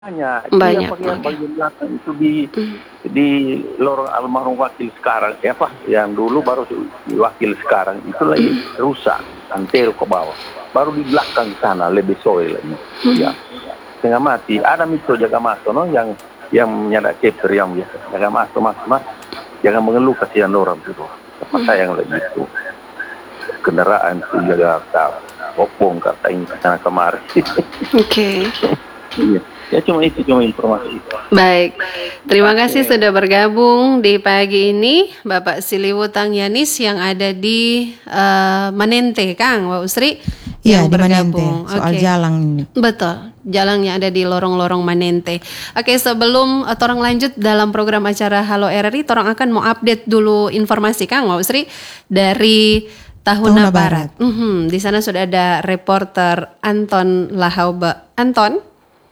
Banyak, itu yang Banyak, bagian oke. bagian belakang itu Hmm. di lorong almarhum wakil sekarang, ya apa? Yang dulu baru wakil sekarang itu lagi rusak, antero ke bawah. Baru di belakang sana lebih soil lagi. Ya, setengah mati. Ada mito jaga maso, no, yang menyadap chapter yang biasa jaga maso, mas, jangan mengeluh kasihan orang itu. Sama saya yang lagi itu kendaraan itu jaga tak bopong kata ini sana kemarin. Oke. Iya. Ya cuma itu, cuma informasi. Baik, terima kasih Oke. sudah bergabung di pagi ini, Bapak Siliwutang Yanis yang ada di Manente, Kang, Mbak Usri Iya, yang di Manente, bergabung. soal Oke, jalan ini. betul, jalannya ada di lorong-lorong Manente. Oke, sebelum torang lanjut dalam program acara Halo RRI, torang akan mau update dulu informasi, Kang, Mbak Usri, dari Tahuna Tahuna Barat. Barat. Di sana sudah ada reporter Anton Lahauba. Anton?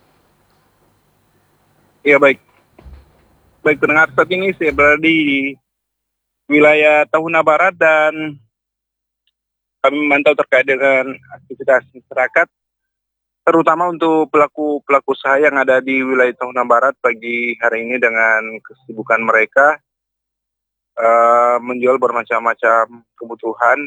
Ya baik, baik pendengar, saat ini saya berada di wilayah Tahuna Barat dan kami memantau terkait dengan aktivitas masyarakat, terutama untuk pelaku usaha yang ada di wilayah Tahuna Barat pagi hari ini dengan kesibukan mereka menjual bermacam-macam kebutuhan,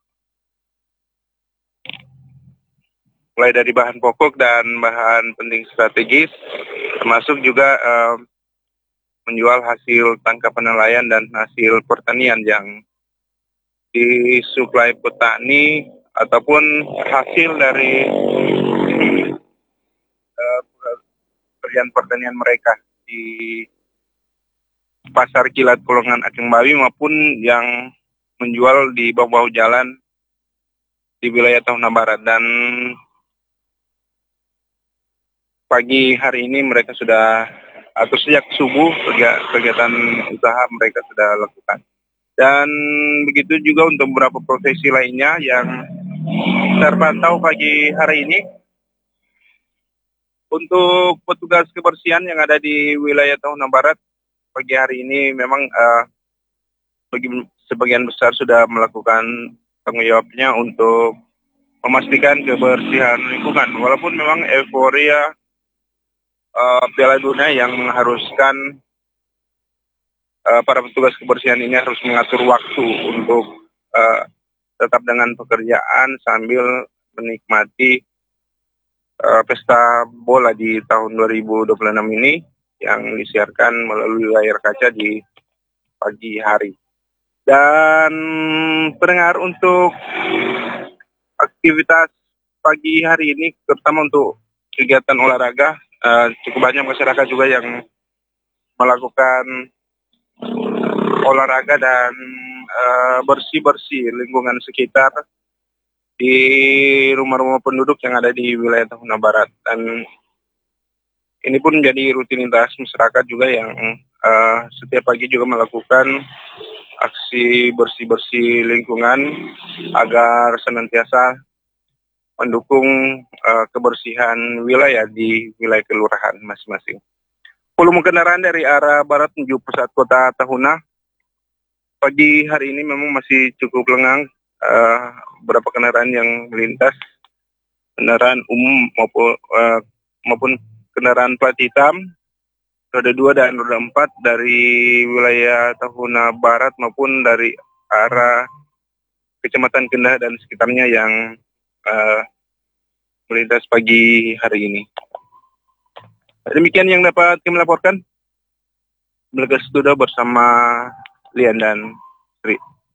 mulai dari bahan pokok dan bahan penting strategis, termasuk juga menjual hasil tangkapan nelayan dan hasil pertanian yang disuplai petani ataupun hasil dari pekerjaan pertanian mereka di pasar kilat Kolongan Akeng Bawi maupun yang menjual di bawah-bawah jalan di wilayah Tahuna Barat. Dan pagi hari ini mereka sudah, atau sejak subuh, kegiatan usaha mereka sudah lakukan. Dan begitu juga untuk beberapa profesi lainnya yang terpantau pagi hari ini. Untuk petugas kebersihan yang ada di wilayah Tahuna Barat pagi hari ini memang sebagian besar sudah melakukan tanggung jawabnya untuk memastikan kebersihan lingkungan. Walaupun memang euforia Piala Dunia yang mengharuskan para petugas kebersihan ini harus mengatur waktu untuk tetap dengan pekerjaan sambil menikmati pesta bola di tahun 2026 ini yang disiarkan melalui layar kaca di pagi hari. Dan pendengar, untuk aktivitas pagi hari ini terutama untuk kegiatan olahraga, cukup banyak masyarakat juga yang melakukan olahraga dan bersih-bersih lingkungan sekitar di rumah-rumah penduduk yang ada di wilayah Tahuna Barat. Dan ini pun menjadi rutinitas masyarakat juga yang setiap pagi juga melakukan aksi bersih-bersih lingkungan agar senantiasa mendukung kebersihan wilayah di wilayah kelurahan masing-masing. Volume kendaraan dari arah barat menuju pusat kota Tahuna pagi hari ini memang masih cukup lengang. Beberapa kendaraan yang melintas, kendaraan umum maupun kendaraan plat hitam, roda 2 dan roda 4 dari wilayah Tahuna Barat maupun dari arah Kecamatan Kendah dan sekitarnya yang melintas pagi hari ini. Demikian yang dapat kami laporkan. Belagas Studio bersama Lian dan Sri.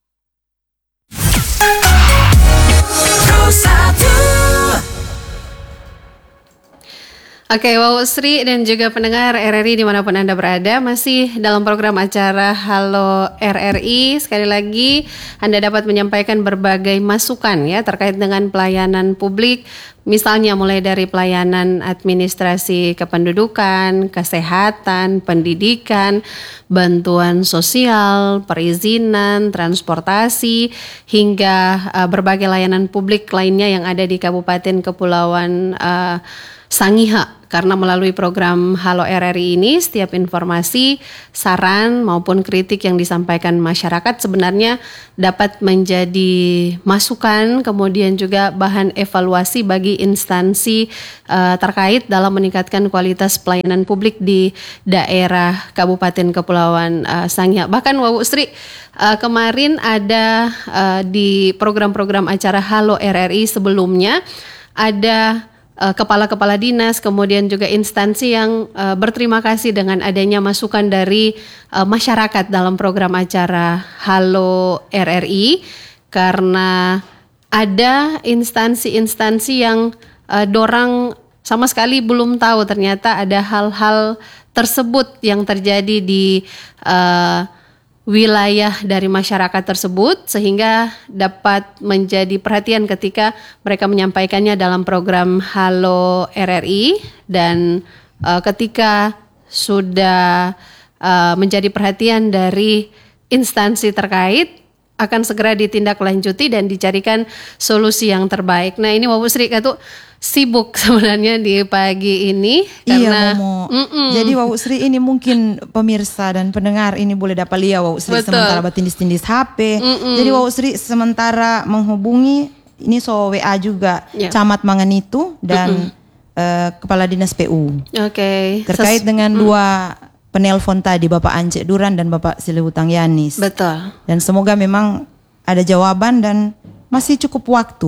Oke, Wow Sri dan juga pendengar RRI dimanapun Anda berada, masih dalam program acara Halo RRI. Sekali lagi Anda dapat menyampaikan berbagai masukan ya terkait dengan pelayanan publik, misalnya mulai dari pelayanan administrasi kependudukan, kesehatan, pendidikan, bantuan sosial, perizinan, transportasi, hingga berbagai layanan publik lainnya yang ada di Kabupaten Kepulauan Sangiha, karena melalui program Halo RRI ini setiap informasi, saran maupun kritik yang disampaikan masyarakat sebenarnya dapat menjadi masukan, kemudian juga bahan evaluasi bagi instansi terkait dalam meningkatkan kualitas pelayanan publik di daerah Kabupaten Kepulauan Sangiha. Bahkan Wawu Sri, kemarin ada di program-program acara Halo RRI sebelumnya ada kepala-kepala dinas, kemudian juga instansi yang berterima kasih dengan adanya masukan dari masyarakat dalam program acara Halo RRI, karena ada instansi-instansi yang dorang sama sekali belum tahu ternyata ada hal-hal tersebut yang terjadi di wilayah dari masyarakat tersebut, sehingga dapat menjadi perhatian ketika mereka menyampaikannya dalam program Halo RRI, dan ketika sudah menjadi perhatian dari instansi terkait akan segera ditindaklanjuti dan dicarikan solusi yang terbaik. Nah, ini Wawu Sri Katu sibuk sebenarnya di pagi ini karena iya Momo. Jadi Wawu Sri ini mungkin pemirsa dan pendengar ini boleh dapat lihat Wawu Sri sementara batindis-tindis HP. Jadi Wawu Sri sementara menghubungi ini WA juga Camat Manganitu dan Kepala Dinas PU. Oke. Terkait dengan dua penelpon tadi, Bapak Ance Duran dan Bapak Silihutang Yanis. Betul. Dan semoga memang ada jawaban dan masih cukup waktu.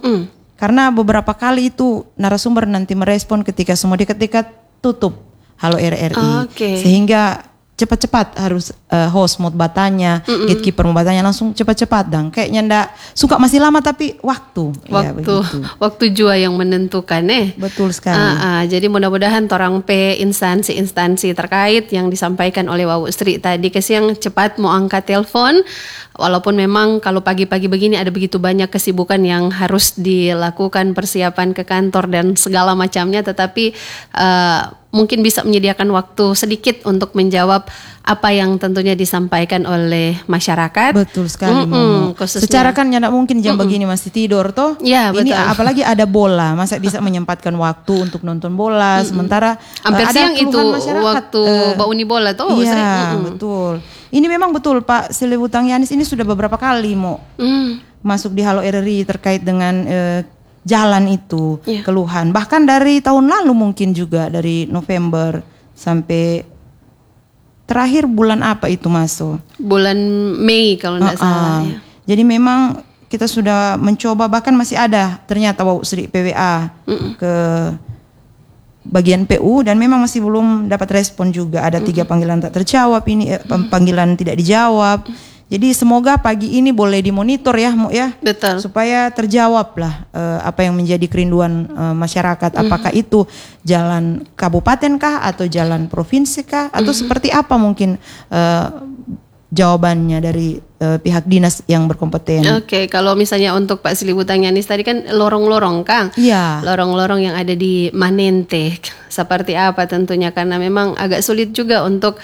Karena beberapa kali itu narasumber nanti merespon ketika ketika tutup Halo RRI. Sehingga cepat-cepat harus host mau bertanya, gatekeeper mau bertanya langsung cepat-cepat dan kayaknya ndak suka masih lama tapi waktu ya, waktu jua yang menentukan betul sekali. Jadi mudah-mudahan torang instansi-instansi terkait yang disampaikan oleh Wawu Sri tadi kesiang cepat mau angkat telepon, walaupun memang kalau pagi-pagi begini ada begitu banyak kesibukan yang harus dilakukan, persiapan ke kantor dan segala macamnya, tetapi mungkin bisa menyediakan waktu sedikit untuk menjawab apa yang tentunya disampaikan oleh masyarakat. Betul sekali, Momo. Secara kan tidak mungkin jam begini masih tidur toh. Ya, ini betul. Apalagi ada bola, masa bisa menyempatkan waktu untuk nonton bola, sementara hampir ada siang itu masyarakat, waktu bauni bola toh. Iya, betul. Ini memang betul Pak Silihutang Yanis ini sudah beberapa kali mau masuk di Halo RRI terkait dengan jalan itu, keluhan. Bahkan dari tahun lalu mungkin juga dari November sampai terakhir bulan apa itu masuk? Bulan Mei kalau tidak salah. Ya. Jadi memang kita sudah mencoba, bahkan masih ada ternyata Wawu Sri PWA ke bagian PU dan memang masih belum dapat respon juga. Ada 3 panggilan tak terjawab ini, panggilan tidak dijawab. Jadi semoga pagi ini boleh dimonitor ya, Mo ya. Betul. Supaya terjawablah apa yang menjadi kerinduan masyarakat. Apakah itu jalan kabupaten kah atau jalan provinsi kah atau seperti apa mungkin jawabannya dari pihak dinas yang berkompeten. Oke, kalau misalnya untuk Pak Silihutang Yanis tadi kan lorong-lorong Kang. Iya. Lorong-lorong yang ada di Manente. Seperti apa tentunya, karena memang agak sulit juga untuk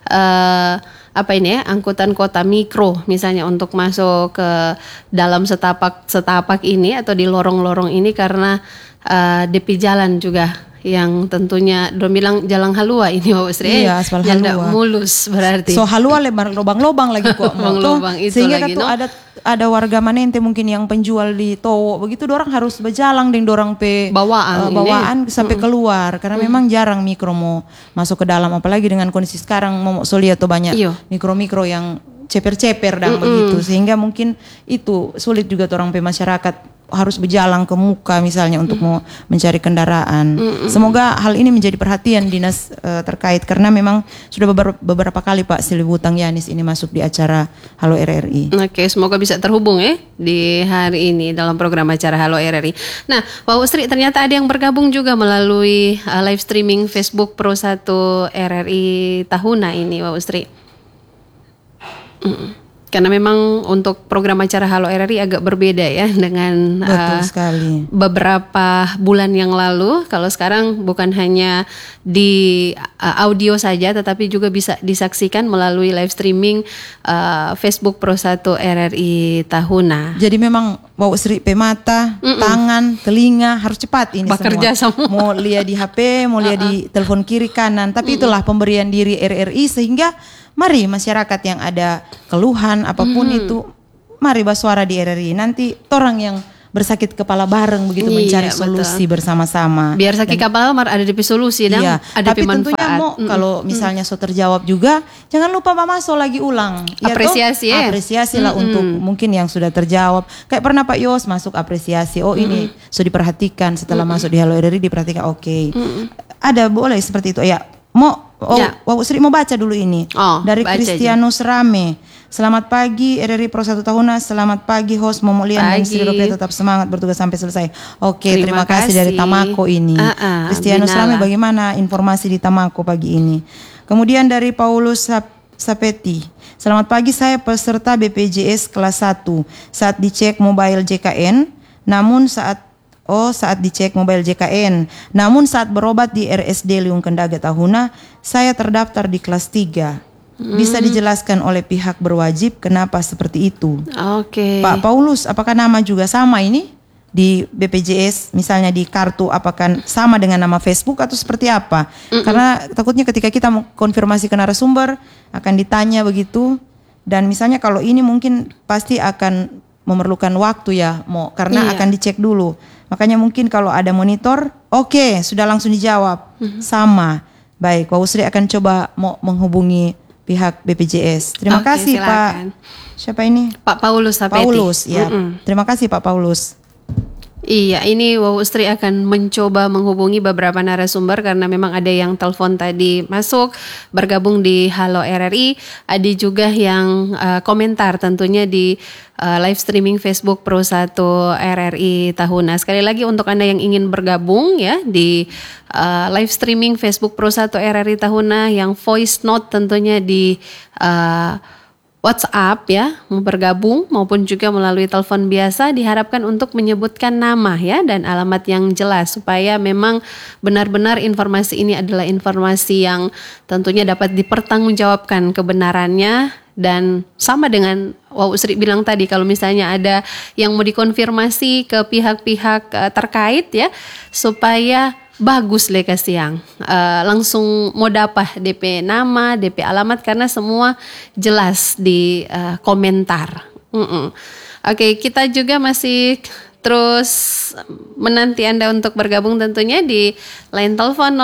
angkutan kota mikro misalnya untuk masuk ke dalam setapak ini atau di lorong-lorong ini, karena DP jalan juga yang tentunya dong bilang jalan halua ini Wawu Sri. Iya, aspal halua. Mulus berarti. So halua lebar lubang-lubang lagi kok. Lubang-lubang itu sehingga lagi, tuh ada warga Manente mungkin yang penjual di Towo begitu, dorang harus berjalan dengan dorang bawaan sampai keluar karena memang jarang mikro mau masuk ke dalam, apalagi dengan kondisi sekarang mau lihat tuh banyak mikro-mikro yang ceper-ceper dan begitu, sehingga mungkin itu sulit juga orang masyarakat harus berjalan ke muka misalnya untuk mau mencari kendaraan. Semoga hal ini menjadi perhatian dinas terkait karena memang sudah beberapa kali Pak Silihutang Yanis ini masuk di acara Halo RRI. Oke, semoga bisa terhubung di hari ini dalam program acara Halo RRI. Nah, Wawu Sri, ternyata ada yang bergabung juga melalui live streaming Facebook Pro 1 RRI Tahuna ini, Wawu Sri. Karena memang untuk program acara Halo RRI agak berbeda ya dengan sekali. Beberapa bulan yang lalu. Kalau sekarang bukan hanya di audio saja, tetapi juga bisa disaksikan melalui live streaming Facebook Pro 1 RRI Tahuna. Jadi memang Wau Sri mata, tangan, telinga harus cepat ini bekerja semua. Mau lihat di HP, mau lihat di telepon kiri kanan. Tapi itulah pemberian diri RRI, sehingga mari masyarakat yang ada keluhan apapun itu, mari bersuara di RRI. Nanti orang yang bersakit kepala bareng begitu mencari solusi bersama-sama. Biar sakit kepala ada di solusi dan ada tapi manfaat. Tentunya kalau misalnya so terjawab juga, jangan lupa Mama so lagi ulang. Apresiasi ya. Apresiasi lah untuk mungkin yang sudah terjawab. Kayak pernah Pak Yos masuk apresiasi. Oh ini so diperhatikan setelah masuk di Halo RRI diperhatikan. Oke. Ada boleh seperti itu ya. Wau Sri mau baca dulu ini dari Kristianus Rame. Selamat pagi RRI Pro 1 Tahuna. Selamat pagi host Momo Lian dan Sri Rupiah, tetap semangat bertugas sampai selesai. Oke, terima kasih dari Tamako ini. Kristianus Rame, bagaimana informasi di Tamako pagi ini? Kemudian dari Paulus Sapeti. Selamat pagi, saya peserta BPJS kelas 1. Saat dicek mobile JKN, namun saat dicek mobile JKN. Namun saat berobat di RSD Liung Kendaga Tahuna, saya terdaftar di kelas 3. Bisa dijelaskan oleh pihak berwajib kenapa seperti itu? Oke. Pak Paulus, apakah nama juga sama ini di BPJS? Misalnya di kartu, apakah sama dengan nama Facebook atau seperti apa? Karena takutnya ketika kita mau konfirmasi ke narasumber akan ditanya begitu. Dan misalnya kalau ini mungkin pasti akan memerlukan waktu ya, karena akan dicek dulu. Makanya mungkin kalau ada monitor, oke, sudah langsung dijawab. Sama. Baik, Pak Usri akan coba mau menghubungi pihak BPJS. Terima kasih silakan. Pak. Siapa ini? Pak Paulus Sapeti. Paulus, ya. Terima kasih Pak Paulus. Iya, ini Wau Ustri akan mencoba menghubungi beberapa narasumber karena memang ada yang telepon tadi masuk bergabung di Halo RRI, ada juga yang komentar tentunya di live streaming Facebook Pro 1 RRI Tahuna. Sekali lagi untuk Anda yang ingin bergabung ya di live streaming Facebook Pro 1 RRI Tahuna yang voice note tentunya di WhatsApp ya, mau bergabung maupun juga melalui telepon biasa, diharapkan untuk menyebutkan nama ya dan alamat yang jelas supaya memang benar-benar informasi ini adalah informasi yang tentunya dapat dipertanggungjawabkan kebenarannya. Dan sama dengan Wau Sri bilang tadi, kalau misalnya ada yang mau dikonfirmasi ke pihak-pihak terkait ya, supaya bagus lekasi yang langsung mau dapat DP nama, DP alamat karena semua jelas di komentar. Oke, kita juga masih terus menanti Anda untuk bergabung tentunya di line telepon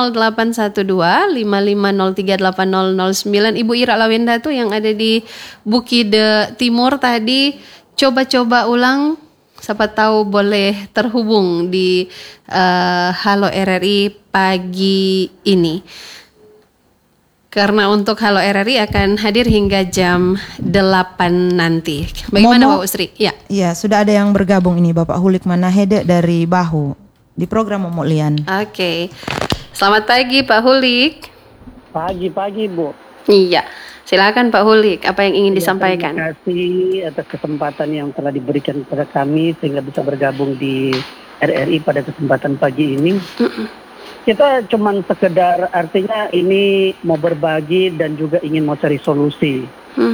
0812-5503-8009. Ibu Ira Lawenda tuh yang ada di Bukide Timur tadi, coba-coba ulang. Siapa tahu boleh terhubung di Halo RRI pagi ini. Karena untuk Halo RRI akan hadir hingga jam 8 nanti. Bagaimana Pak Usri? Ya. Iya, sudah ada yang bergabung ini Bapak Hulik Manahede dari Bahu di program Momo Lian. Oke. Selamat pagi Pak Hulik. Pagi Bu. Iya. Silakan Pak Hulik, apa yang ingin disampaikan? Terima kasih atas kesempatan yang telah diberikan kepada kami sehingga bisa bergabung di RRI pada kesempatan pagi ini. Kita cuman sekedar artinya ini mau berbagi dan juga ingin mau cari solusi.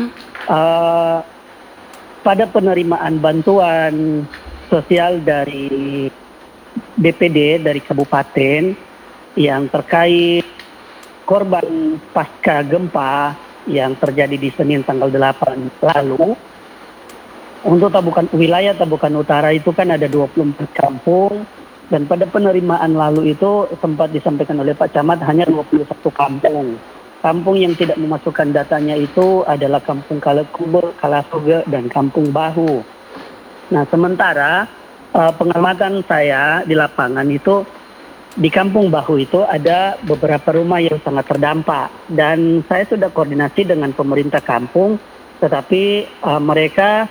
Pada penerimaan bantuan sosial dari BPD dari kabupaten yang terkait korban pasca gempa yang terjadi di Senin tanggal 8 lalu. Untuk wilayah Tabukan Utara itu kan ada 24 kampung, dan pada penerimaan lalu itu sempat disampaikan oleh Pak Camat hanya 21 kampung. Kampung yang tidak memasukkan datanya itu adalah Kampung Kalekube, Kalasoge, dan Kampung Bahu. Nah, sementara pengamatan saya di lapangan itu di Kampung Bahu itu ada beberapa rumah yang sangat terdampak, dan saya sudah koordinasi dengan pemerintah kampung, tetapi mereka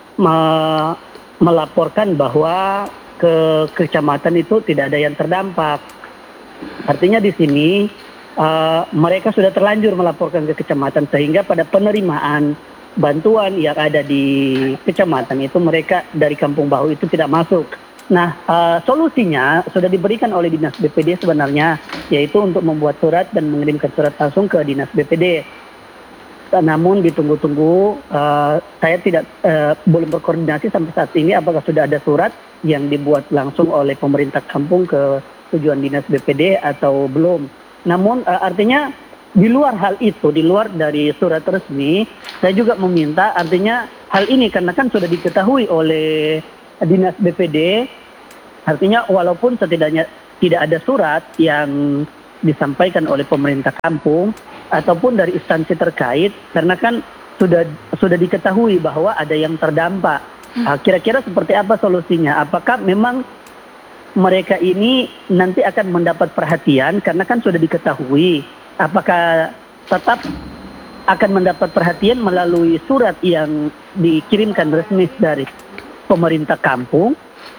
melaporkan bahwa ke kecamatan itu tidak ada yang terdampak. Artinya di sini mereka sudah terlanjur melaporkan ke kecamatan sehingga pada penerimaan bantuan yang ada di kecamatan itu mereka dari Kampung Bahu itu tidak masuk. Nah, solusinya sudah diberikan oleh Dinas BPD sebenarnya, yaitu untuk membuat surat dan mengirimkan surat langsung ke Dinas BPD. Namun ditunggu-tunggu, saya tidak belum berkoordinasi sampai saat ini apakah sudah ada surat yang dibuat langsung oleh pemerintah kampung ke tujuan Dinas BPD atau belum. Namun artinya di luar hal itu, di luar dari surat resmi, saya juga meminta artinya hal ini karena kan sudah diketahui oleh Dinas BPD, artinya walaupun setidaknya tidak ada surat yang disampaikan oleh pemerintah kampung ataupun dari instansi terkait, karena kan sudah diketahui bahwa ada yang terdampak. Kira-kira seperti apa solusinya? Apakah memang mereka ini nanti akan mendapat perhatian karena kan sudah diketahui? Apakah tetap akan mendapat perhatian melalui surat yang dikirimkan resmi dari pemerintah kampung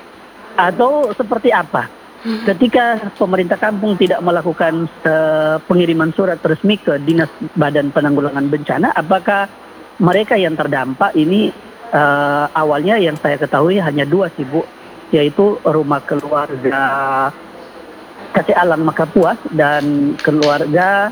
atau seperti apa? Ketika pemerintah kampung tidak melakukan pengiriman surat resmi ke Dinas Badan Penanggulangan Bencana, apakah mereka yang terdampak ini awalnya yang saya ketahui hanya 2 sih Bu, yaitu rumah keluarga Kasih Alang Makapuas dan keluarga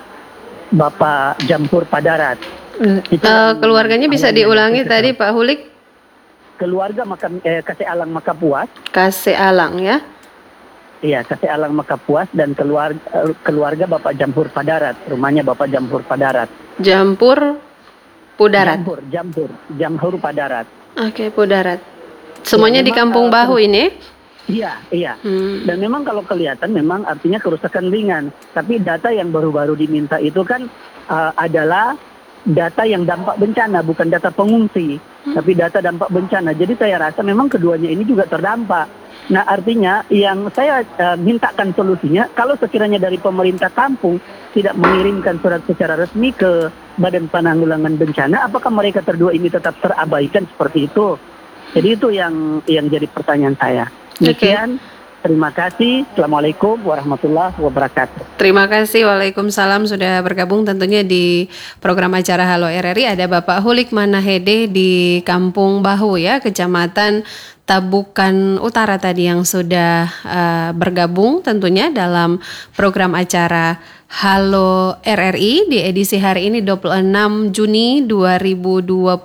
Bapak Jampur Padarat. Keluarganya bisa diulangi tadi Pak Hulik? Keluarga Kasih Alang Makapuas. Kasih Alang ya? Iya, Kasih Alang Makapuas dan keluarga Bapak Jampur Padarat. Rumahnya Bapak Jampur Padarat. Jampur Pudarat? Jampur Padarat. Oke, Pudarat. Semuanya di Kampung Bahu ini? Iya. Dan memang kalau kelihatan memang artinya kerusakan ringan. Tapi data yang baru-baru diminta itu kan adalah data yang dampak bencana, bukan data pengungsi, tapi data dampak bencana. Jadi saya rasa memang keduanya ini juga terdampak. Nah artinya yang saya mintakan solusinya, kalau sekiranya dari pemerintah kampung tidak mengirimkan surat secara resmi ke Badan Penanggulangan Bencana, apakah mereka berdua ini tetap terabaikan seperti itu? Jadi itu yang jadi pertanyaan saya. Demikian. Terima kasih. Assalamualaikum warahmatullahi wabarakatuh. Terima kasih. Waalaikumsalam sudah bergabung tentunya di program acara Halo RRI. Ada Bapak Hulik Manahede di Kampung Bahu ya, Kecamatan Tabukan Utara tadi yang sudah bergabung tentunya dalam program acara Halo RRI di edisi hari ini 26 Juni 2026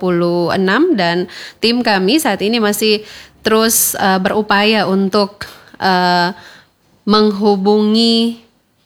dan tim kami saat ini masih terus berupaya untuk menghubungi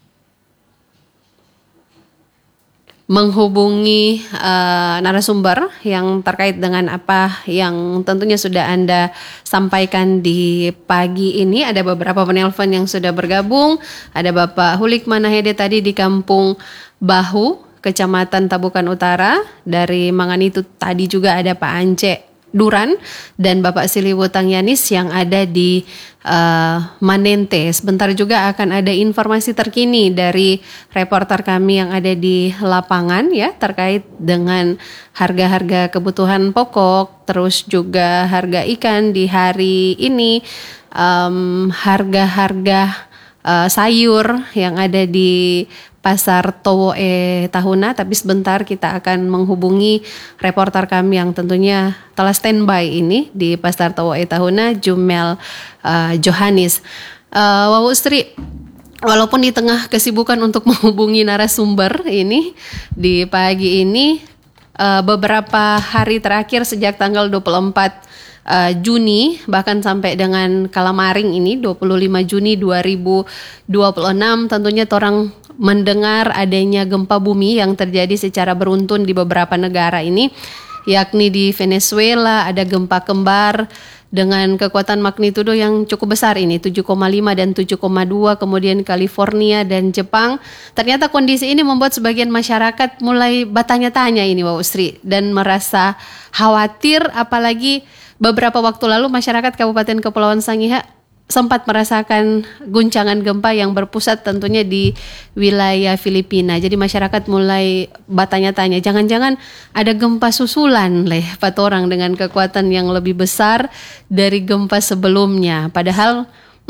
narasumber yang terkait dengan apa yang tentunya sudah Anda sampaikan di pagi ini. Ada beberapa penelpon yang sudah bergabung. Ada Bapak Hulik Manahede tadi di Kampung Bahu, Kecamatan Tabukan Utara. Dari Manganitu tadi juga ada Pak Ance Duran dan Bapak Siliwutang Yanis yang ada di Manente. Sebentar juga akan ada informasi terkini dari reporter kami yang ada di lapangan ya terkait dengan harga-harga kebutuhan pokok, terus juga harga ikan di hari ini, harga-harga sayur yang ada di Pasar Towoe Tahuna. Tapi sebentar kita akan menghubungi reporter kami yang tentunya telah standby ini di Pasar Towoe Tahuna, Jumel Johanis. Wawu Sri, walaupun di tengah kesibukan untuk menghubungi narasumber ini di pagi ini, beberapa hari terakhir sejak tanggal 24 Juni bahkan sampai dengan kalamaring ini 25 Juni 2026 tentunya orang mendengar adanya gempa bumi yang terjadi secara beruntun di beberapa negara ini, yakni di Venezuela ada gempa kembar dengan kekuatan magnitudo yang cukup besar ini 7,5 dan 7,2, kemudian California dan Jepang. Ternyata kondisi ini membuat sebagian masyarakat mulai bertanya-tanya ini Wak Usri dan merasa khawatir, apalagi beberapa waktu lalu masyarakat Kabupaten Kepulauan Sangihe sempat merasakan guncangan gempa yang berpusat tentunya di wilayah Filipina. Jadi masyarakat mulai bertanya-tanya, jangan-jangan ada gempa susulan Pak orang dengan kekuatan yang lebih besar dari gempa sebelumnya. Padahal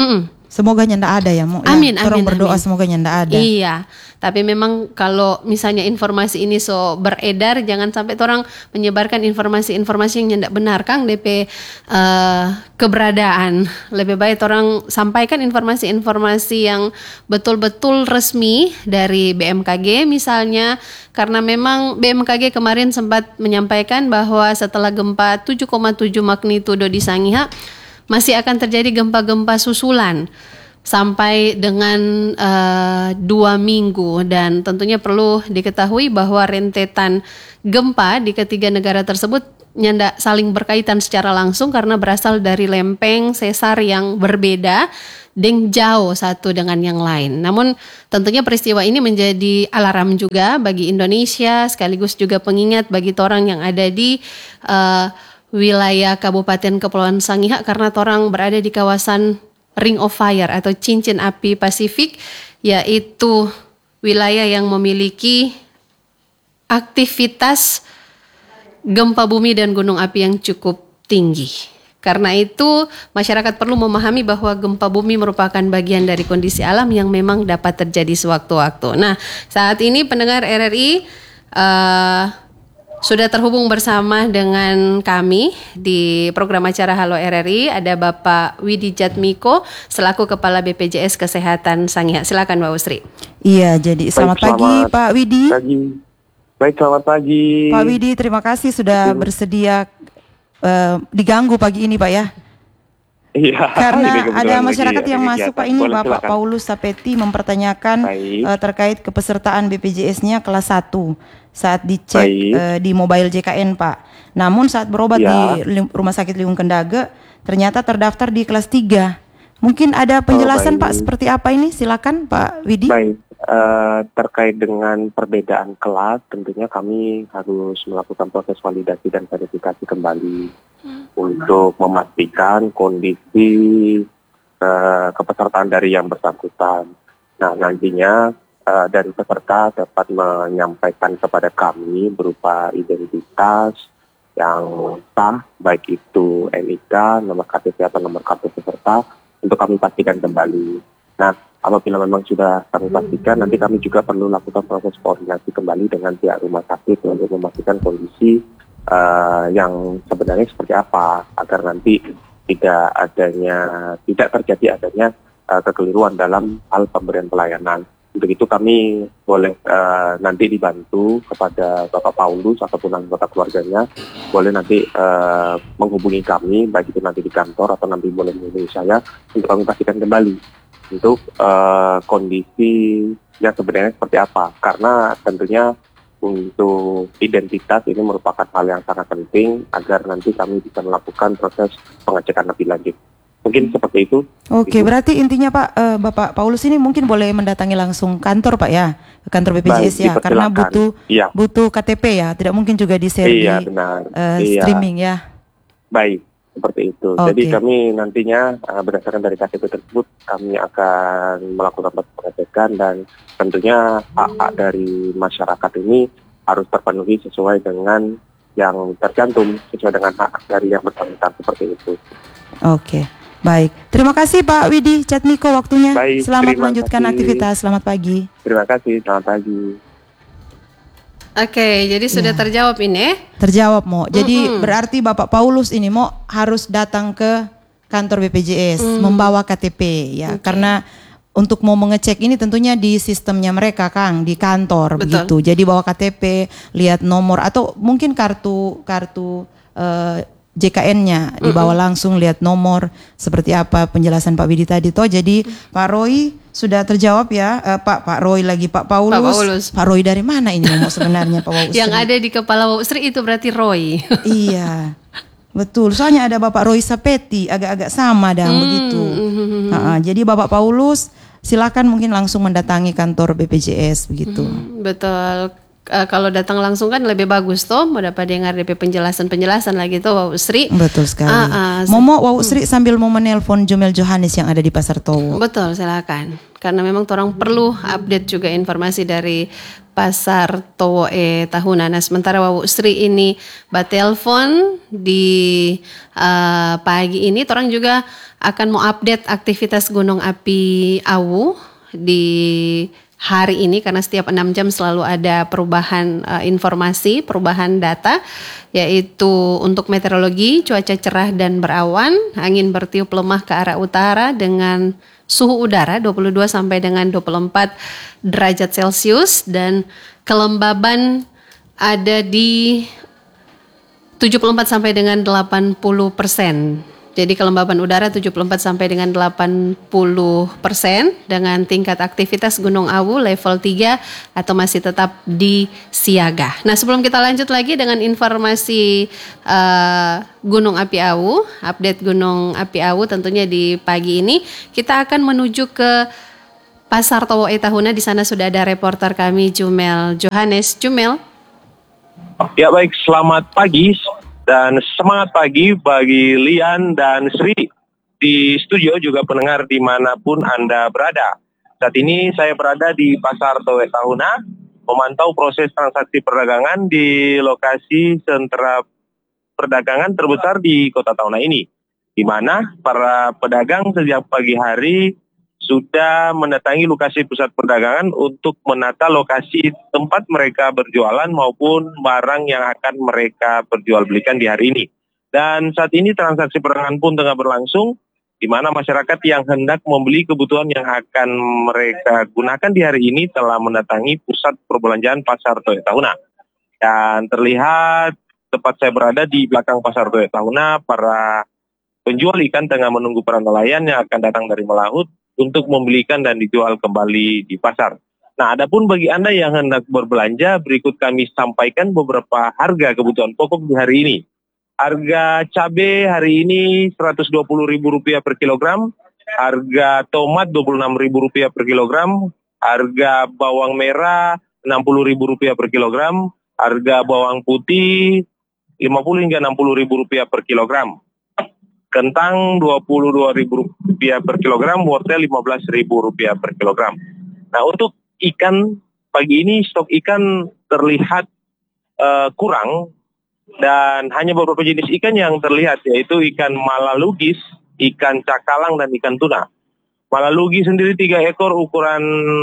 Semoga nyanda ada ya, Mo. Amin, ya, amin, berdoa amin. semoga nyanda ada. Iya, tapi memang kalau misalnya informasi ini beredar, jangan sampai orang menyebarkan informasi-informasi yang nyanda benar, Kang, DP keberadaan. Lebih baik orang sampaikan informasi-informasi yang betul-betul resmi dari BMKG misalnya, karena memang BMKG kemarin sempat menyampaikan bahwa setelah gempa 7,7 magnitudo di Sangihe, masih akan terjadi gempa-gempa susulan sampai dengan 2 minggu, dan tentunya perlu diketahui bahwa rentetan gempa di ketiga negara tersebut nyanda saling berkaitan secara langsung karena berasal dari lempeng sesar yang berbeda dan jauh satu dengan yang lain. Namun tentunya peristiwa ini menjadi alarm juga bagi Indonesia, sekaligus juga pengingat bagi orang yang ada di wilayah Kabupaten Kepulauan Sangihe, karena orang berada di kawasan Ring of Fire atau cincin api Pasifik, yaitu wilayah yang memiliki aktivitas gempa bumi dan gunung api yang cukup tinggi. Karena itu masyarakat perlu memahami bahwa gempa bumi merupakan bagian dari kondisi alam yang memang dapat terjadi sewaktu-waktu. Nah, saat ini pendengar RRI sudah terhubung bersama dengan kami di program acara Halo RRI. Ada Bapak Widi Jatmiko selaku Kepala BPJS Kesehatan Sangihe. Silakan Mbak Usri. Iya, jadi selamat pagi Pak Widi. Baik, selamat pagi. Pak Widi, terima kasih sudah bersedia diganggu pagi ini Pak ya. Iya. Karena ada masyarakat yang masuk Pak ini. Boleh, Bapak silakan. Paulus Sapeti mempertanyakan terkait kepesertaan BPJS-nya kelas 1 saat dicek di mobile JKN Pak. Namun saat berobat di Rumah Sakit Liung Kendage ternyata terdaftar di kelas 3. Mungkin ada penjelasan Pak seperti apa ini? Silakan Pak Widi. Baik, terkait dengan perbedaan kelas tentunya kami harus melakukan proses validasi dan verifikasi kembali untuk memastikan kondisi kepesertaan dari yang bersangkutan. Nah, nantinya dari peserta dapat menyampaikan kepada kami berupa identitas yang sah, baik itu NIK, nomor KTP atau nomor kartu peserta, untuk kami pastikan kembali. Nah, apabila memang sudah kami pastikan, nanti kami juga perlu lakukan proses koordinasi kembali dengan pihak rumah sakit untuk memastikan kondisi yang sebenarnya seperti apa, agar nanti tidak terjadi adanya kekeliruan dalam hal pemberian pelayanan. Untuk itu kami boleh nanti dibantu kepada Bapak Paulus ataupun anggota keluarganya, boleh nanti menghubungi kami, baik itu nanti di kantor atau nanti boleh menghubungi saya untuk kami pastikan kembali untuk kondisi yang sebenarnya seperti apa. Karena tentunya untuk identitas ini merupakan hal yang sangat penting agar nanti kami bisa melakukan proses pengecekan lebih lanjut. Mungkin seperti itu. Oke, berarti intinya Pak, Bapak Paulus ini mungkin boleh mendatangi langsung kantor Pak ya, ke kantor BPJS. Baik, ya, karena butuh KTP ya, tidak mungkin juga di-share di streaming ya. Baik, seperti itu. Jadi kami nantinya berdasarkan dari KTP tersebut kami akan melakukan pengecekan, dan tentunya hak-hak dari masyarakat ini harus terpenuhi sesuai dengan yang tercantum, sesuai dengan hak dari yang bersangkutan, seperti itu. Oke. Baik, terima kasih Pak Widi Jatmiko waktunya. Baik, selamat melanjutkan aktivitas. Selamat pagi. Terima kasih, selamat pagi. Oke, jadi sudah terjawab ini. Terjawab Mo. Jadi berarti Bapak Paulus ini Mo harus datang ke kantor BPJS membawa KTP ya, karena untuk mau mengecek ini tentunya di sistemnya mereka Kang, di kantor. Betul. Begitu. Jadi bawa KTP, lihat nomor atau mungkin kartu JKN-nya dibawa langsung, lihat nomor seperti apa penjelasan Pak Widi tadi toh. Jadi Pak Roy sudah terjawab ya. Pak Roy lagi Pak Paulus. Pak Roy dari mana ini mau sebenarnya Pak Usri? Yang ada di kepala Pak Usri itu berarti Roy. Iya. Betul. Soalnya ada Bapak Roy Sapeti, agak-agak sama begitu. Jadi Bapak Paulus silakan mungkin langsung mendatangi kantor BPJS begitu. Betul. kalau datang langsung kan lebih bagus toh, mau dapat dengar DP penjelasan lagi toh Wau Sri. Betul sekali. Momo Wau Sri sambil mau menelpon Jumel Johannes yang ada di Pasar Towo. Betul, silakan. Karena memang orang perlu update juga informasi dari Pasar Towo Tahuna. Nah, sementara Wau Sri ini batelpon di pagi ini, orang juga akan mau update aktivitas Gunung Api Awu di hari ini, karena setiap 6 jam selalu ada perubahan informasi, perubahan data, yaitu untuk meteorologi, cuaca cerah dan berawan, angin bertiup lemah ke arah utara dengan suhu udara 22 sampai dengan 24 derajat Celcius, dan kelembaban ada di 74 sampai dengan 80%. Jadi kelembaban udara 74 sampai dengan 80% dengan tingkat aktivitas Gunung Awu level 3 atau masih tetap di siaga. Nah, sebelum kita lanjut lagi dengan informasi Gunung Api Awu, update Gunung Api Awu tentunya di pagi ini, kita akan menuju ke Pasar Towo Tahuna. Di sana sudah ada reporter kami Jumel Johannes. Jumel. Ya baik, selamat pagi. Dan semangat pagi bagi Lian dan Sri di studio, juga pendengar dimanapun Anda berada. Saat ini saya berada di Pasar Towo Tahuna, memantau proses transaksi perdagangan di lokasi sentra perdagangan terbesar di Kota Tahuna ini, di mana para pedagang sejak pagi hari sudah mendatangi lokasi pusat perdagangan untuk menata lokasi tempat mereka berjualan maupun barang yang akan mereka perjualbelikan di hari ini. Dan saat ini transaksi perdagangan pun tengah berlangsung, di mana masyarakat yang hendak membeli kebutuhan yang akan mereka gunakan di hari ini telah mendatangi pusat perbelanjaan Pasar Towo Tahuna. Dan terlihat tepat saya berada di belakang Pasar Towo Tahuna, para penjual ikan tengah menunggu para nelayan yang akan datang dari melaut untuk membelikan dan dijual kembali di pasar. Nah, adapun bagi Anda yang hendak berbelanja, berikut kami sampaikan beberapa harga kebutuhan pokok di hari ini. Harga cabai hari ini Rp120.000 per kilogram, harga tomat Rp26.000 per kilogram, harga bawang merah Rp60.000 per kilogram, harga bawang putih Rp50 hingga Rp60.000 per kilogram. Kentang Rp22.000 per kilogram, wortel Rp15.000 per kilogram. Nah, untuk ikan pagi ini stok ikan terlihat kurang, dan hanya beberapa jenis ikan yang terlihat, yaitu ikan malalugis, ikan cakalang, dan ikan tuna. Malalugis sendiri 3 ekor ukuran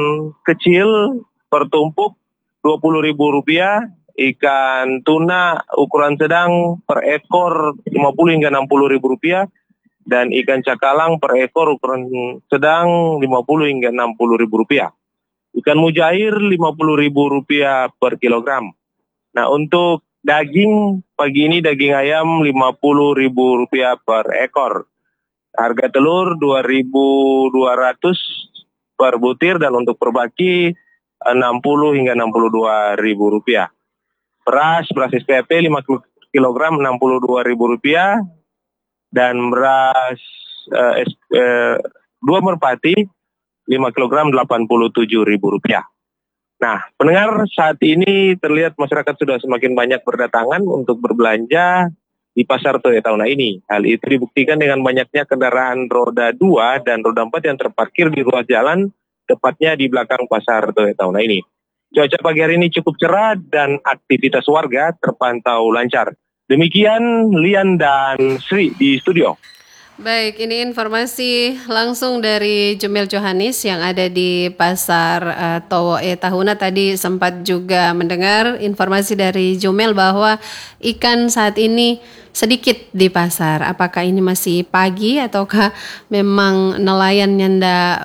kecil per tumpuk Rp20.000. Ikan tuna ukuran sedang per ekor Rp50 hingga Rp60.000, dan ikan cakalang per ekor ukuran sedang Rp50 hingga Rp60.000. Ikan mujair Rp50.000 per kilogram. Nah, untuk daging pagi ini daging ayam Rp50.000 per ekor. Harga telur Rp2.200 per butir, dan untuk per baki Rp60 hingga Rp62.000. Beras SPP 5 kg Rp62.000, dan beras 2 merpati 5 kg Rp87.000. Nah, pendengar, saat ini terlihat masyarakat sudah semakin banyak berdatangan untuk berbelanja di Pasar Towo Tahuna ini. Hal itu dibuktikan dengan banyaknya kendaraan roda 2 dan roda 4 yang terparkir di ruas jalan, tepatnya di belakang Pasar Towo Tahuna ini. Cuaca pagi hari ini cukup cerah dan aktivitas warga terpantau lancar. Demikian Lian dan Sri di studio. Baik, ini informasi langsung dari Jumel Johannes yang ada di Pasar Towo Tahuna. Tadi sempat juga mendengar informasi dari Jumel bahwa ikan saat ini sedikit di pasar. Apakah ini masih pagi ataukah memang nelayan nyanda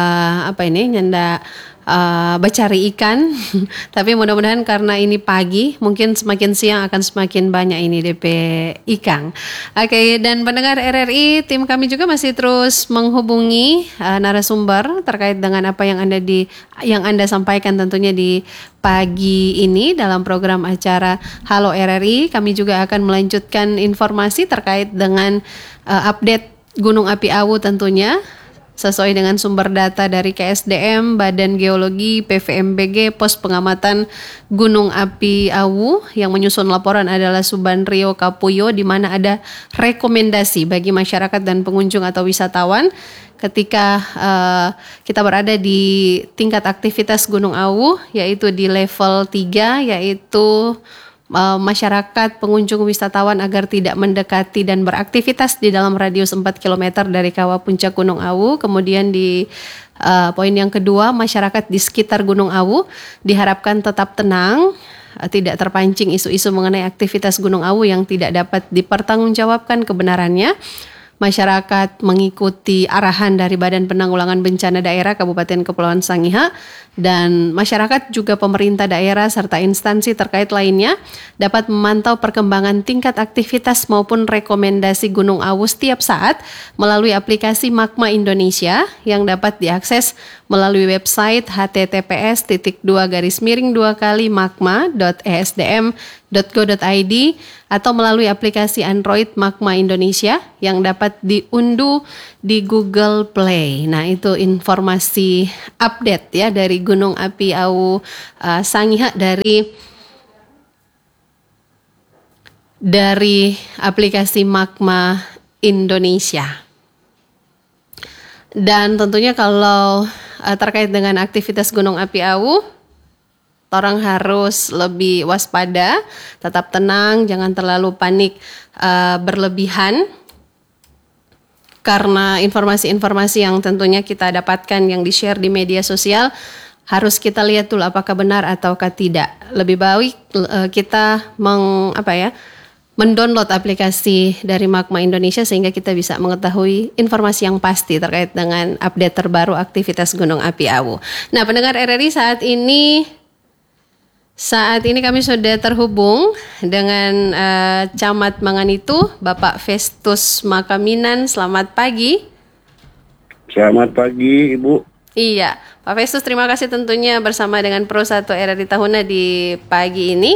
bercari ikan? Tapi mudah-mudahan karena ini pagi, mungkin semakin siang akan semakin banyak ini DP ikan. Oke, dan pendengar RRI, tim kami juga masih terus menghubungi narasumber terkait dengan apa yang Anda sampaikan tentunya di pagi ini dalam program acara Halo RRI. Kami juga akan melanjutkan informasi terkait dengan update Gunung Api Awu tentunya. sesuai dengan sumber data dari KSDM, Badan Geologi, PVMBG, Pos Pengamatan Gunung Api Awu. Yang menyusun laporan adalah Subandrio Kapuyo, di mana ada rekomendasi bagi masyarakat dan pengunjung atau wisatawan ketika kita berada di tingkat aktivitas Gunung Awu, yaitu di level 3, yaitu masyarakat, pengunjung, wisatawan agar tidak mendekati dan beraktivitas di dalam radius 4 km dari kawah puncak Gunung Awu. Kemudian di poin yang kedua, masyarakat di sekitar Gunung Awu diharapkan tetap tenang, tidak terpancing isu-isu mengenai aktivitas Gunung Awu yang tidak dapat dipertanggungjawabkan kebenarannya. Masyarakat mengikuti arahan dari Badan Penanggulangan Bencana Daerah Kabupaten Kepulauan Sangihe, dan masyarakat juga pemerintah daerah serta instansi terkait lainnya dapat memantau perkembangan tingkat aktivitas maupun rekomendasi Gunung Awu setiap saat melalui aplikasi Magma Indonesia yang dapat diakses melalui website https://magma.esdm.go.id atau melalui aplikasi Android Magma Indonesia yang dapat diunduh di Google Play. Nah, itu informasi update ya dari Gunung Api Awu Sangihe dari aplikasi Magma Indonesia. Dan tentunya kalau terkait dengan aktivitas Gunung Api Awu, orang harus lebih waspada, tetap tenang, jangan terlalu panik berlebihan. Karena informasi-informasi yang tentunya kita dapatkan yang di-share di media sosial harus kita lihat dulu apakah benar ataukah tidak. Lebih baik kita mendownload aplikasi dari Magma Indonesia sehingga kita bisa mengetahui informasi yang pasti terkait dengan update terbaru aktivitas Gunung Api Awu. Nah, pendengar RRI, saat ini kami sudah terhubung dengan Camat Manganitu, Bapak Festus Makaminan. Selamat pagi. Selamat pagi, Ibu. Iya, Pak Festus, terima kasih tentunya bersama dengan Pro 1 RRI Tahuna di pagi ini.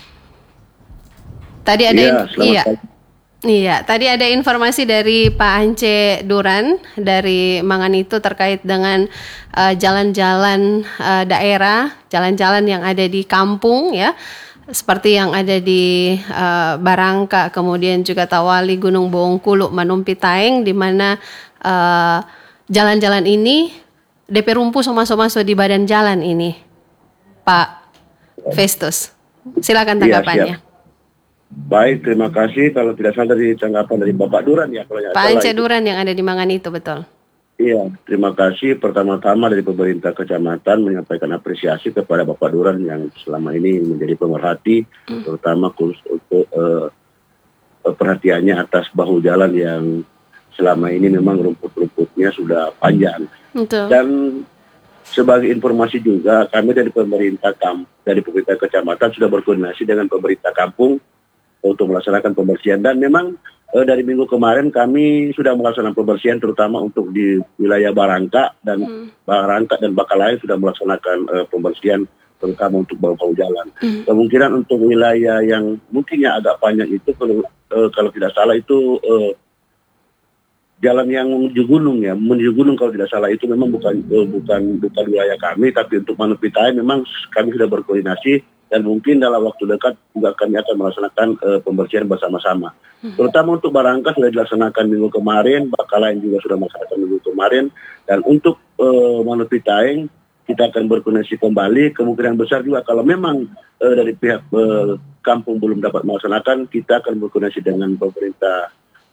Tadi ada tadi ada informasi dari Pak Ance Duran dari Manganitu terkait dengan jalan-jalan daerah, jalan-jalan yang ada di kampung ya, seperti yang ada di Barangka, kemudian juga Tawali, Gunung Bongkulu, Manumpi Taeng, di mana jalan-jalan ini DP Rumpu so di badan jalan ini, Pak Festus. Silakan tanggapannya. Siap. Baik, terima kasih. Kalau tidak salah dari tanggapan dari Bapak Duran ya. Kalau Pak Ance Duran yang ada di Manganitu, betul. Iya, terima kasih. Pertama-tama dari pemerintah kecamatan menyampaikan apresiasi kepada Bapak Duran yang selama ini menjadi pemerhati, terutama khusus untuk perhatiannya atas bahu jalan yang selama ini memang rumput-rumputnya sudah panjang. Betul. Dan sebagai informasi juga, kami dari pemerintah kecamatan sudah berkoordinasi dengan pemerintah kampung untuk melaksanakan pembersihan, dan memang dari minggu kemarin kami sudah melaksanakan pembersihan terutama untuk di wilayah Barangka dan Bakalain sudah melaksanakan pembersihan terutama untuk bahu jalan. Kemungkinan untuk wilayah yang mungkinnya agak panjang itu kalau tidak salah itu jalan yang menuju gunung kalau tidak salah itu memang bukan wilayah kami, tapi untuk Manumpi Taeng memang kami sudah berkoordinasi dan mungkin dalam waktu dekat juga kami akan melaksanakan pembersihan bersama-sama. Terutama untuk Barangka sudah dilaksanakan minggu kemarin, Bakalain juga sudah melaksanakan minggu kemarin, dan untuk Manumpi Taeng kita akan berkoordinasi kembali. Kemungkinan besar juga kalau memang dari pihak kampung belum dapat melaksanakan, kita akan berkoordinasi dengan pemerintah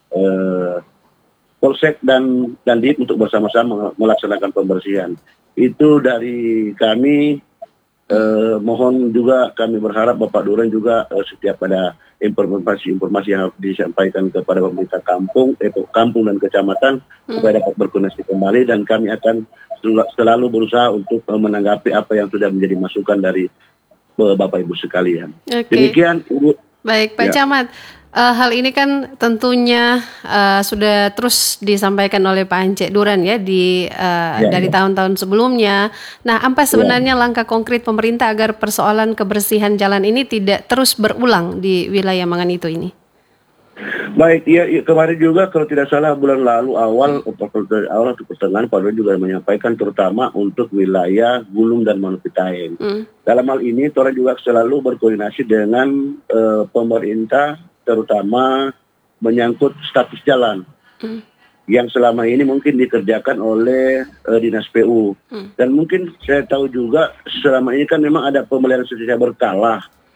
Polsek dan Dandim untuk bersama-sama melaksanakan pembersihan. Itu dari kami. Mohon juga kami berharap Bapak Duran juga setiap ada informasi-informasi yang harus disampaikan kepada pemerintah kampung dan kecamatan supaya dapat berkoordinasi kembali, dan kami akan selalu berusaha untuk menanggapi apa yang sudah menjadi masukan dari Bapak Ibu sekalian. Okay. Demikian, Ibu. Baik, Pak Camat. Hal ini kan tentunya sudah terus disampaikan oleh Pak Ance Duran ya dari tahun-tahun sebelumnya. Nah, apa sebenarnya langkah konkret pemerintah agar persoalan kebersihan jalan ini tidak terus berulang di wilayah Manganitu ini? Baik, ya kemarin juga kalau tidak salah bulan lalu awal atau pertengahan Pak Dua juga menyampaikan terutama untuk wilayah Gulung dan Manupitaen. Dalam hal ini Tora juga selalu berkoordinasi dengan pemerintah terutama menyangkut status jalan yang selama ini mungkin dikerjakan oleh Dinas PU. Dan mungkin saya tahu juga selama ini kan memang ada pemeliharaan secara berkala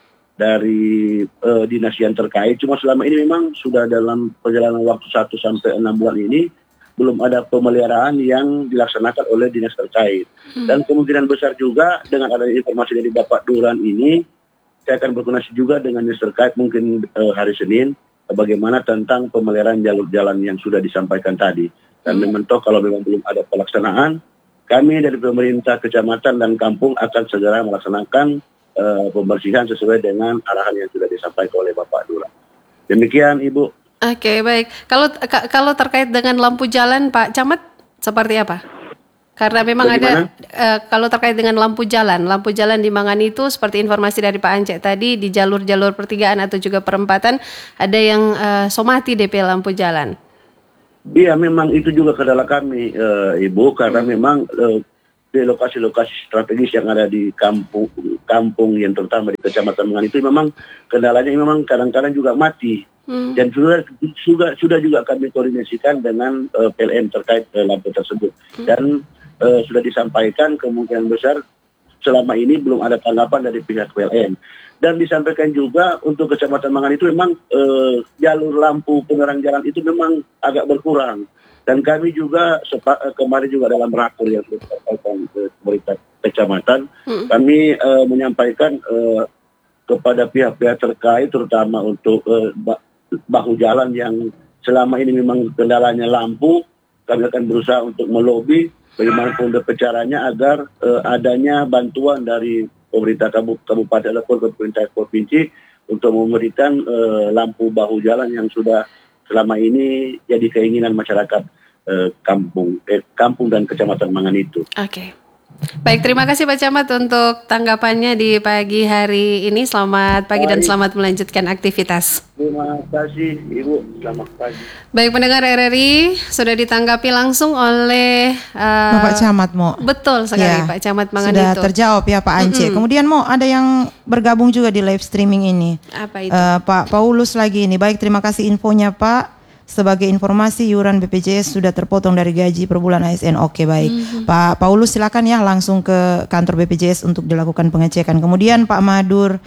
dari dinas yang terkait. Cuma selama ini memang sudah dalam perjalanan waktu 1 sampai 6 bulan ini belum ada pemeliharaan yang dilaksanakan oleh dinas terkait. Dan kemungkinan besar juga dengan adanya informasi dari Bapak Duran ini, saya akan berkoordinasi juga dengan dinas terkait mungkin hari Senin bagaimana tentang pemeliharaan jalur jalan yang sudah disampaikan tadi. Dan memang kalau memang belum ada pelaksanaan, kami dari pemerintah kecamatan dan kampung akan segera melaksanakan pembersihan sesuai dengan arahan yang sudah disampaikan oleh Bapak Lurah. Demikian Ibu. Oke, baik. Kalau terkait dengan lampu jalan Pak Camat seperti apa? Karena memang bagaimana? Kalau terkait dengan lampu jalan di Mangani itu seperti informasi dari Pak Ance tadi di jalur-jalur pertigaan atau juga perempatan ada yang somati DP lampu jalan. Iya, memang itu juga kendala kami Ibu, karena memang di lokasi-lokasi strategis yang ada di kampung yang terutama di Kecamatan Mangani itu memang kendalanya memang kadang-kadang juga mati. Dan sudah juga kami koordinasikan dengan PLN terkait lampu tersebut. Dan sudah disampaikan kemungkinan besar selama ini belum ada tanggapan dari pihak PLN. Dan disampaikan juga untuk Kecamatan Mangani itu memang jalur lampu penerang jalan itu memang agak berkurang. Dan kami juga kemarin juga dalam rakor yang sudah disampaikan ke pemerintah kecamatan, kami menyampaikan kepada pihak-pihak terkait terutama untuk bahu jalan yang selama ini memang kendalanya lampu, kami akan berusaha untuk melobi bagaimanapun caranya agar adanya bantuan dari pemerintah kabupaten ataupun pemerintah provinsi untuk memberikan lampu bahu jalan yang sudah selama ini jadi keinginan masyarakat kampung dan Kecamatan Mangani itu. Oke. Baik, terima kasih Pak Camat untuk tanggapannya di pagi hari ini. Selamat pagi dan selamat melanjutkan aktivitas. Terima kasih Ibu, selamat pagi. Baik, pendengar RRI sudah ditanggapi langsung oleh Bapak Camat Mo. Betul sekali ya, Pak Camat Mangani sudah itu. Terjawab ya Pak Ance. Kemudian Mo ada yang bergabung juga di live streaming ini. Apa itu? Pak Paulus lagi ini. Baik, terima kasih infonya Pak. Sebagai informasi iuran BPJS sudah terpotong dari gaji per bulan ASN. Oke, baik. Pak Paulus silakan ya langsung ke kantor BPJS untuk dilakukan pengecekan. Kemudian Pak Madur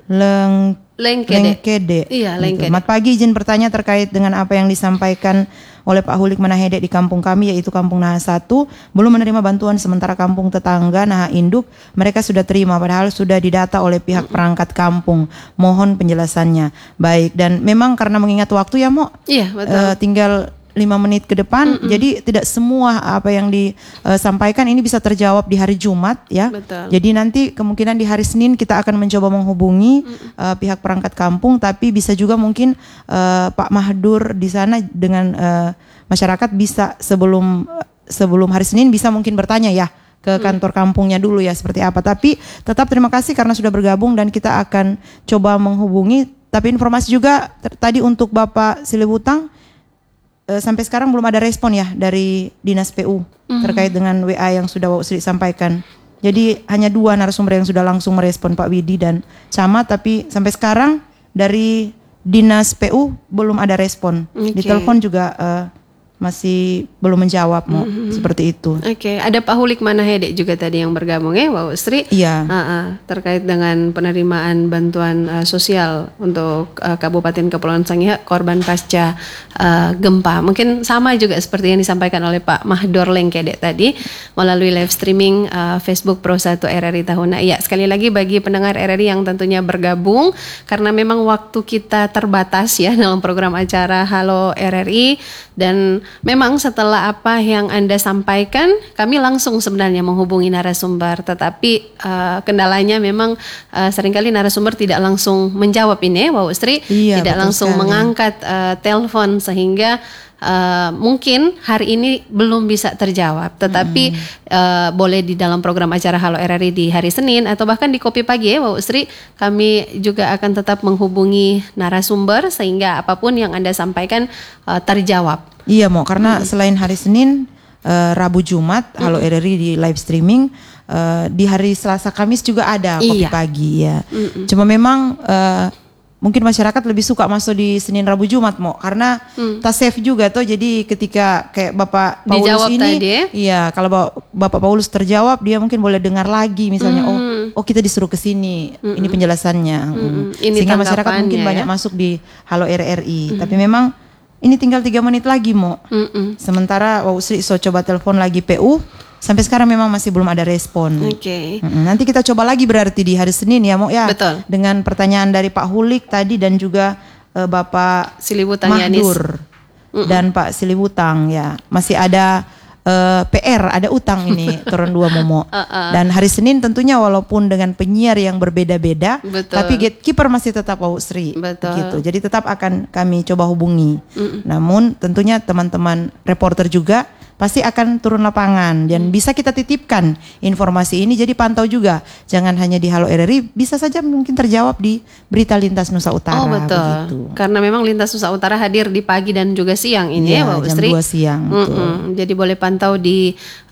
Lengkede. Iya, Lengkede. Selamat pagi, izin bertanya terkait dengan apa yang disampaikan oleh Pak Hulik Manahede di kampung kami, yaitu Kampung Naha 1, belum menerima bantuan, sementara kampung tetangga Naha Induk mereka sudah terima, padahal sudah didata oleh pihak perangkat kampung. Mohon penjelasannya. Baik, dan memang karena mengingat waktu ya Mo, iya, betul. Tinggal 5 menit ke depan, jadi tidak semua apa yang disampaikan ini bisa terjawab di hari Jumat ya. Betul. Jadi nanti kemungkinan di hari Senin kita akan mencoba menghubungi pihak perangkat kampung, tapi bisa juga mungkin Pak Mahdur di sana dengan masyarakat bisa sebelum hari Senin bisa mungkin bertanya ya ke kantor kampungnya dulu ya seperti apa. Tapi tetap terima kasih karena sudah bergabung dan kita akan coba menghubungi. Tapi informasi juga tadi untuk Bapak Silibutang, sampai sekarang belum ada respon ya dari Dinas PU terkait dengan WA yang sudah Wak Usri sampaikan. Jadi hanya 2 narasumber yang sudah langsung merespon, Pak Widi dan Camat, tapi sampai sekarang dari Dinas PU belum ada respon. Di telepon juga masih belum menjawab seperti itu. Oke, ada Pak Hulik Manahede juga tadi yang bergabung ya, Wak Usri. Iya. Terkait dengan penerimaan bantuan sosial untuk Kabupaten Kepulauan Sangihe korban pasca gempa. Mungkin sama juga seperti yang disampaikan oleh Pak Mahdor Lengkede tadi melalui live streaming Facebook Pro 1 RRI Tahuna. Ya, sekali lagi bagi pendengar RRI yang tentunya bergabung karena memang waktu kita terbatas ya dalam program acara Halo RRI, dan memang setelah apa yang Anda sampaikan, kami langsung sebenarnya menghubungi narasumber, tetapi kendalanya memang seringkali narasumber tidak langsung menjawab ini, Wak Usri, tidak langsung mengangkat telepon, sehingga mungkin hari ini belum bisa terjawab, tetapi boleh di dalam program acara Halo RRI di hari Senin atau bahkan di Kopi Pagi ya Bu Sri, kami juga akan tetap menghubungi narasumber sehingga apapun yang Anda sampaikan terjawab. Iya Mo, karena selain hari Senin, Rabu Jumat Halo RRI di live streaming, di hari Selasa Kamis juga ada Kopi Pagi ya. Cuma memang mungkin masyarakat lebih suka masuk di Senin Rabu Jumat Mo, karena tak safe juga tuh. Jadi ketika kayak Bapak Paulus dijawab ini tadi, iya, kalau Bapak Paulus terjawab, dia mungkin boleh dengar lagi misalnya oh kita disuruh ke sini, ini penjelasannya. Ini sehingga masyarakat mungkin banyak masuk di Halo RRI. Tapi memang ini tinggal 3 menit lagi Mo. Sementara Sri coba telepon lagi PU, sampai sekarang memang masih belum ada respon. Nanti kita coba lagi berarti di hari Senin ya Mo ya. Betul. Dengan pertanyaan dari Pak Hulik tadi dan juga Bapak Silibutang Mahdur dan Pak Silibutang ya. Masih ada PR, ada utang ini turun 2 Momo. Dan hari Senin tentunya walaupun dengan penyiar yang berbeda-beda, tapi gatekeeper masih tetap Sri. Gitu. Jadi tetap akan kami coba hubungi. Namun tentunya teman-teman reporter juga pasti akan turun lapangan dan bisa kita titipkan informasi ini, jadi pantau juga. Jangan hanya di Halo RRI, bisa saja mungkin terjawab di Berita Lintas Nusa Utara. Oh betul, begitu. Karena memang Lintas Nusa Utara hadir di pagi dan juga siang ini ya Mbak Sri. Jam 2 siang. Jadi boleh pantau di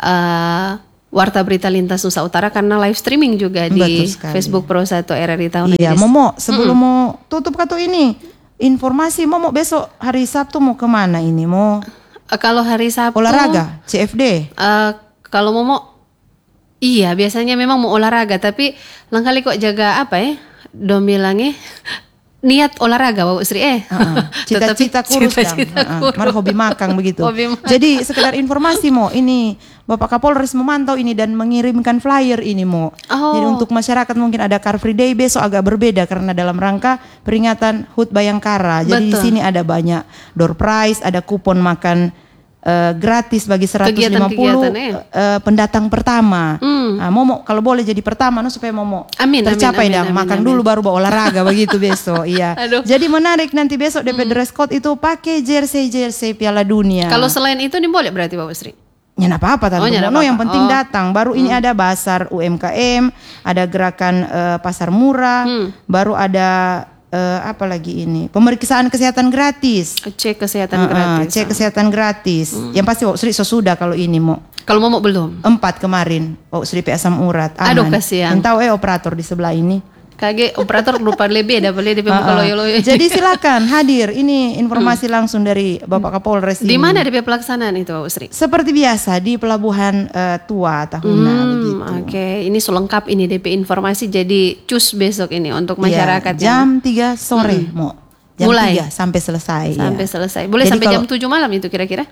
Warta Berita Lintas Nusa Utara karena live streaming juga di Facebook Pro 1 RRI Tahun. Iya Momo, sebelum mau tutup kartu ini, informasi Momo besok hari Sabtu mau kemana ini Mo? Kalau hari Sabtu olahraga, CFD. Kalau Momo, iya biasanya memang mau olahraga, tapi langkali kok jaga apa ya? Dom bilangnya niat olahraga Bapak Sri cita-cita kurus malah hobi makan begitu. Jadi sekedar informasi Mo, ini Bapak Kapolres memantau ini dan mengirimkan flyer ini Mo. Jadi untuk masyarakat mungkin ada Car Free Day besok agak berbeda karena dalam rangka peringatan HUT Bayangkara. Jadi di sini ada banyak door prize, ada kupon makan gratis bagi 150 pendatang pertama. Momo kalau boleh jadi pertama supaya Momo tercapai dan makan dulu baru bawa olahraga begitu besok. Iya. Jadi menarik nanti besok DP dress code itu pakai jersey Piala Dunia. Kalau selain itu nih boleh berarti Bapak Sri? Ya apa Tante Mono, yang penting datang. Baru ini ada Basar UMKM, ada gerakan pasar murah, baru ada apa lagi ini? Pemeriksaan kesehatan gratis. Cek kesehatan gratis. Cek kesehatan gratis. Yang pasti Sri sudah kalau ini Mo. Kalau Momo belum? 4 kemarin. Sri Asam Urat. Aduh kasihan. Tahu operator di sebelah ini. Kage operator lupa lebih ada boleh DP muka loyo-loyo. Jadi silakan hadir. Ini informasi langsung dari Bapak Kapolres. Di mana DP pelaksanaan itu Sri? Seperti biasa di Pelabuhan Tua Tahuna begitu. Oke, ini selengkap ini DP informasi, jadi cus besok ini untuk masyarakat jam 3 sore Mo. Jam mulai 3 sampai selesai. Sampai selesai. Boleh jadi sampai jam 7 malam itu kira-kira?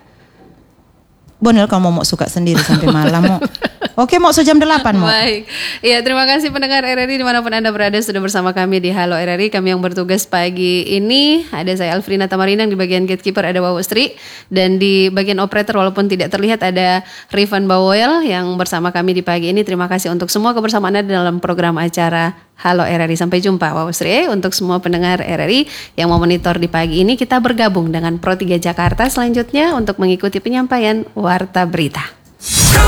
Bonel kalau mau suka sendiri sampai malam Mo. Oke Mo, jam 8 Mo. Baik. Ya, terima kasih pendengar RRI dimanapun Anda berada sudah bersama kami di Halo RRI. Kami yang bertugas pagi ini ada saya Alfrina Tamarinang, di bagian gatekeeper ada Bapak Sri, dan di bagian operator walaupun tidak terlihat ada Rifan Bawel yang bersama kami di pagi ini. Terima kasih untuk semua kebersamaan Anda dalam program acara Halo RRI. Sampai jumpa Bapak Sri. Untuk semua pendengar RRI yang mau monitor di pagi ini, kita bergabung dengan Pro 3 Jakarta selanjutnya untuk mengikuti penyampaian Warta Berita.